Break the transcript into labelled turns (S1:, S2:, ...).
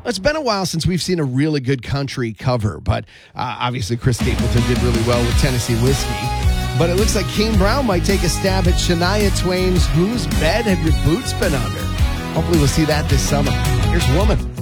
S1: It's been a while since we've seen a really good country cover, but obviously Chris Stapleton did really well with Tennessee Whiskey. But it looks like Kane Brown might take a stab at Shania Twain's Whose Bed Have Your Boots Been Under? Hopefully we'll see that this summer. Here's Woman.